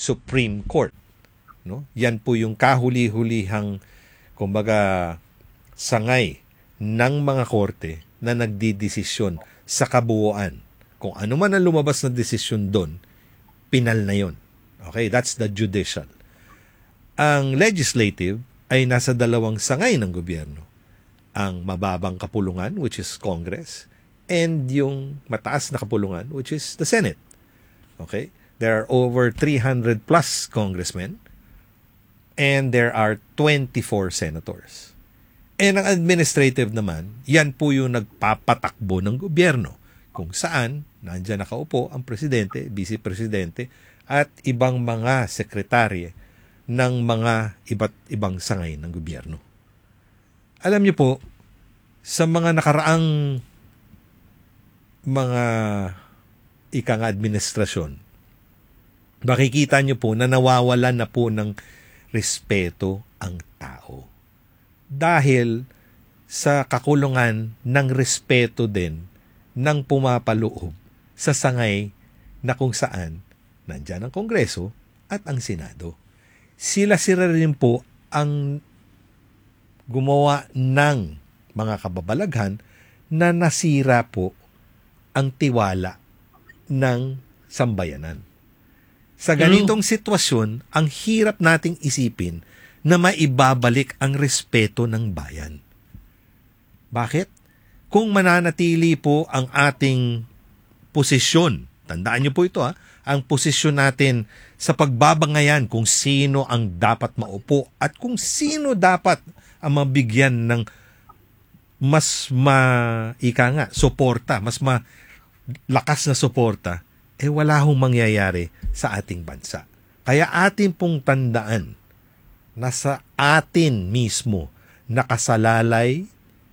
Supreme Court. No? Yan po yung kahuli-hulihang, kumbaga, sangay ng mga korte na nagdidesisyon sa kabuuan. Kung ano man ang lumabas na desisyon doon, pinal na yon. Okay, that's the judicial. Ang legislative ay nasa dalawang sangay ng gobyerno. Ang mababang kapulungan, which is Congress, and yung mataas na kapulungan, which is the Senate. Okay? There are over 300 plus congressmen, and there are 24 senators. And ang administrative naman, yan po yung nagpapatakbo ng gobyerno. Kung saan, nandiyan nakaupo ang presidente, vice-presidente, at ibang mga sekretarye ng mga iba't ibang sangay ng gobyerno. Alam niyo po, sa mga nakaraang mga administrasyon, makikita niyo po na nawawalan na po ng respeto ang tao. Dahil sa kakulungan ng respeto din ng pumapaloob sa sangay na kung saan nandyan ang Kongreso at ang Senado. Sila rin po ang gumawa ng mga kababalaghan na nasira po ang tiwala ng sambayanan. Sa ganitong sitwasyon, ang hirap nating isipin na maibabalik ang respeto ng bayan. Bakit? Kung mananatili po ang ating posisyon, tandaan niyo po ito ang posisyon natin sa pagbabangayan kung sino ang dapat maupo at kung sino dapat ang mabigyan ng mas suporta, mas malakas na suporta, wala hong mangyayari sa ating bansa. Kaya atin pong tandaan na sa atin mismo nakasalalay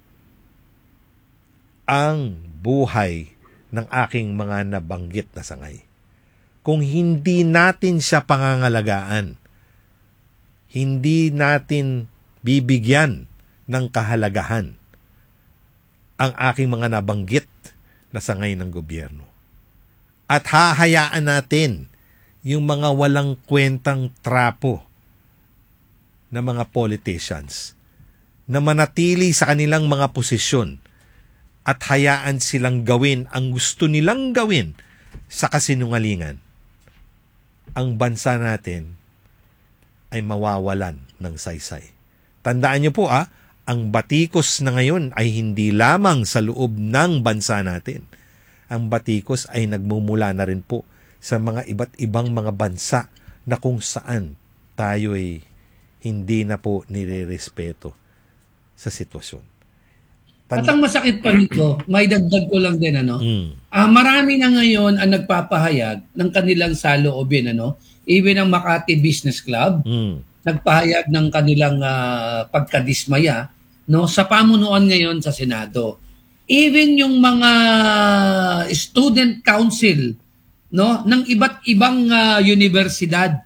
ang buhay ng aking mga nabanggit na sangay. Kung hindi natin siya pangangalagaan, hindi natin bibigyan ng kahalagahan ang aking mga nabanggit na sangay ng gobyerno. At hahayaan natin yung mga walang kwentang trapo na mga politicians na manatili sa kanilang mga posisyon at hayaan silang gawin ang gusto nilang gawin sa kasinungalingan, ang bansa natin ay mawawalan ng saysay. Tandaan niyo po ang batikos na ngayon ay hindi lamang sa loob ng bansa natin. Ang batikos ay nagmumula na rin po sa mga iba't ibang mga bansa na kung saan tayo ay hindi na po nirerespeto sa sitwasyon. At ang masakit pa nito, may dagdag ko lang din, marami na ngayon ang nagpapahayag ng kanilang saloobin, even ang Makati Business Club, nagpahayag ng kanilang pagkadismaya, sa pamunuan ngayon sa Senado. Even yung mga student council, ng iba't ibang universidad,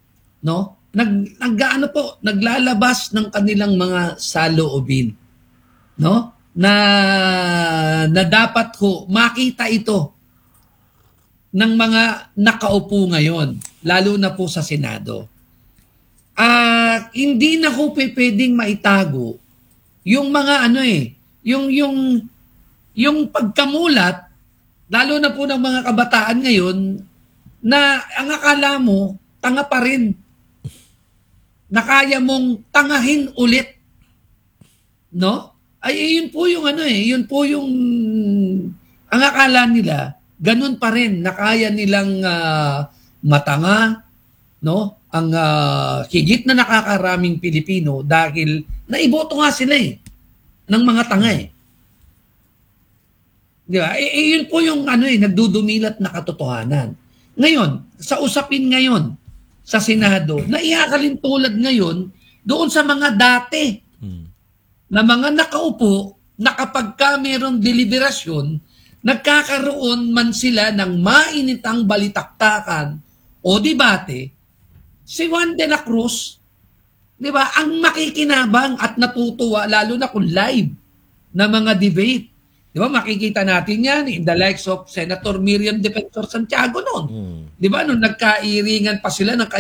naglalabas ng kanilang mga saloobin, na dapat makita ito ng mga nakaupo ngayon, lalo na po sa Senado. Hindi na pwedeng maitago yung mga yung pagkamulat, lalo na po ng mga kabataan ngayon, na ang akala mo tanga pa rin, na kaya mong tangahin ulit, ay yun po yung yun po yung ang akala nila, ganun pa rin, na kaya nilang matanga, ang higit na nakakaraming Pilipino dahil naiboto nga sila ng mga tanga Di ba? Yun po yung nagdudumilat na katotohanan. Ngayon, sa usapin ngayon sa Senado, naihakalintulad ngayon doon sa mga dati na mga nakaupo na kapag ka mayroong deliberasyon, nagkakaroon man sila ng mainitang balitaktakan o debate, si Juan de la Cruz, di ba, ang makikinabang at natutuwa, lalo na kung live na mga debate. Di ba, makikita natin yan in the likes of Senator Miriam Defensor Santiago noon. Di ba, nung nagkairingan pa sila ng